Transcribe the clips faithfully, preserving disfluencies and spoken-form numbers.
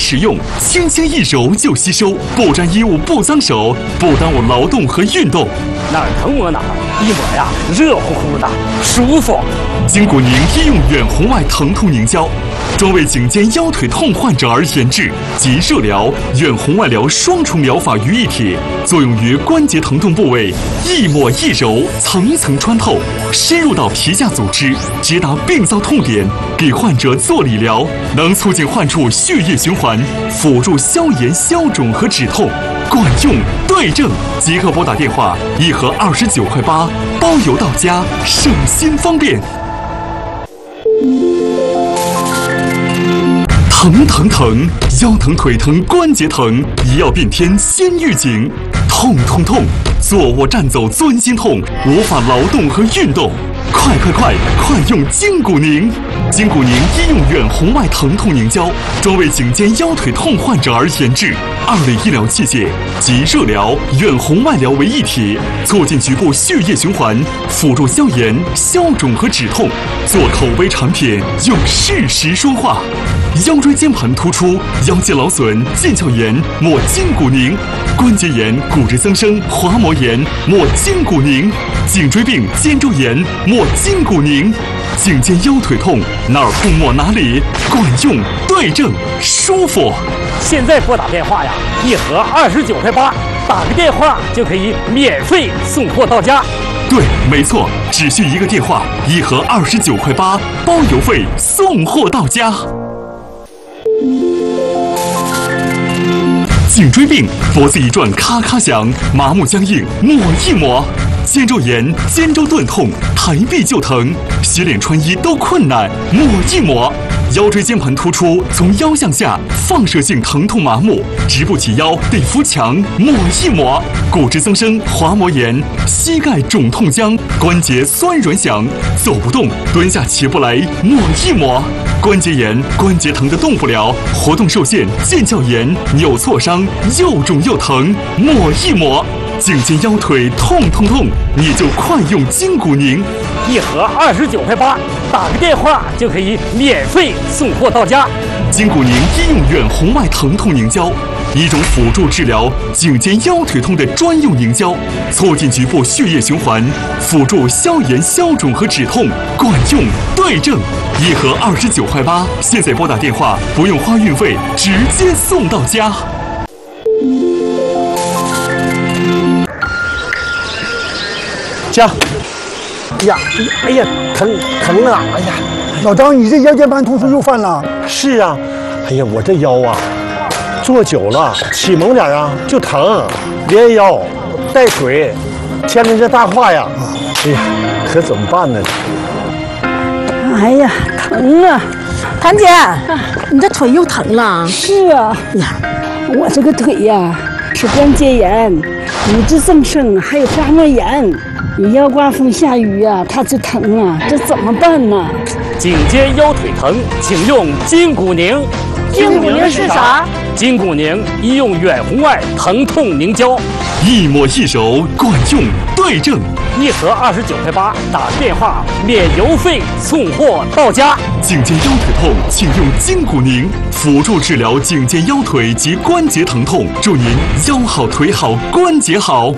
实用，轻轻一揉就吸收，不沾衣物不脏手，不耽误劳动和运动。 哪儿疼摸哪儿，一摸呀热乎乎的，舒服。 筋骨宁医用远红外疼痛凝胶，专为颈肩腰腿痛患者而研制，集热疗、远红外疗双重疗法于一体，作用于关节疼痛部位，一抹一揉，层层穿透，深入到皮下组织，直达病灶痛点，给患者做理疗，能促进患处血液循环，辅助消炎、消肿和止痛，管用对症。即刻拨打电话，一盒二十九块八，包邮到家，省心方便。疼疼疼，腰疼腿疼关节疼，一药变天先预警。痛痛痛，坐卧站走钻心痛，无法劳动和运动。快快快，快用筋骨宁！筋骨宁医用远红外疼痛凝胶，专为颈肩腰腿痛患者而研制，二类医疗器械集热疗、远红外疗为一体，促进局部血液循环，辅助消炎、消肿和止痛。做口碑产品，用事实说话。腰椎间盘突出、腰肌劳损、腱鞘炎，抹筋骨宁；关节炎、骨质增生、滑膜炎，抹筋骨宁；颈椎病、肩周炎，抹筋骨宁；颈肩腰腿痛，哪儿痛抹哪里，管用对症，舒服。 现在拨打电话呀，一盒二十九块八，打个电话就可以免费送货到家。 对，没错，只需一个电话，一盒二十九块八，包邮费，送货到家。颈椎病，脖子一转咔咔响，麻木僵硬，抹一抹；肩周炎、肩周钝痛，抬臂就疼，洗脸穿衣都困难，抹一抹；腰椎间盘突出，从腰向下放射性疼痛麻木，直不起腰得扶墙，抹一抹；骨质增生、滑膜炎，膝盖肿痛僵，关节酸软响，走不动，蹲下起不来，抹一抹；关节炎、关节疼得动不了，活动受限，腱鞘炎、扭挫伤，又肿又疼，抹一抹；颈肩腰腿痛痛痛，你就快用筋骨宁， 一盒二十九块八，打个电话就可以免费送货到家。 筋骨宁医用远红外疼痛凝胶，一种辅助治疗颈肩腰腿痛的专用凝胶，促进局部血液循环，辅助消炎、消肿和止痛，管用对症。一盒二十九块八，现在拨打电话，不用花运费，直接送到家。 家，哎呀，哎呀，疼疼啊！哎呀， 老张，你这腰间盘突出又犯了？ 是啊，哎呀，我这腰啊，坐久了起猛点啊就疼，连腰带腿，天天这大胯呀，哎呀，可怎么办呢？ 哎呀，疼啊！ 谭姐，你这腿又疼了？ 是啊，呀，我这个腿呀是关节炎、骨质增生，还有滑膜炎。你要刮风下雨呀、啊，它就疼啊，这怎么办呢？ 颈肩腰腿疼，请用筋骨宁。 筋骨宁是啥？ 筋骨宁医用远红外疼痛凝胶， 一抹一揉，管用对症。 一盒二十九块八，打电话免邮费送货到家。 颈肩腰腿痛，请用筋骨宁，辅助治疗颈肩腰腿及关节疼痛，祝您腰好腿好关节好。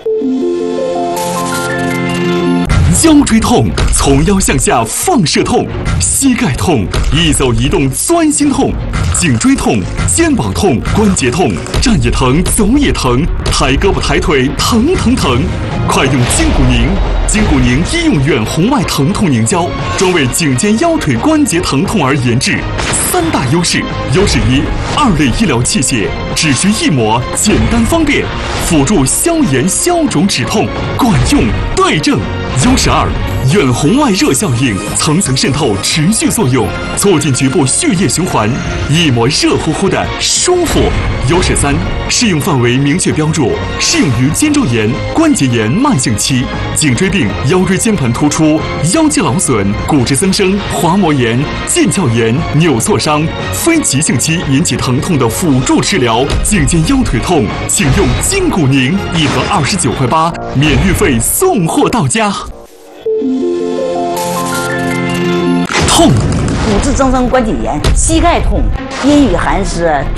腰椎痛，从腰向下放射痛；膝盖痛，一走一动钻心痛；颈椎痛，肩膀痛，关节痛，站也疼，走也疼，抬胳膊抬腿疼疼疼。快用筋骨宁！筋骨宁医用远红外疼痛凝胶，专为颈肩腰腿关节疼痛而研制。三大优势：优势一，二类医疗器械，只需一抹，简单方便，辅助消炎、消肿、止痛，管用对症。优势二，远红外热效应，层层渗透，持续作用，促进局部血液循环，一抹热乎乎的舒服。优势三，适用范围明确标注，适用于肩周炎、关节炎慢性期、颈椎病、腰椎间盘突出、腰肌劳损、骨质增生、滑膜炎、腱鞘炎、扭挫伤、非急性期引起疼痛的辅助治疗。颈肩腰腿痛，请用筋骨宁，一盒二十九块八，免运费送货到家。痛， 骨质增生关节炎、膝盖痛、阴雨寒湿。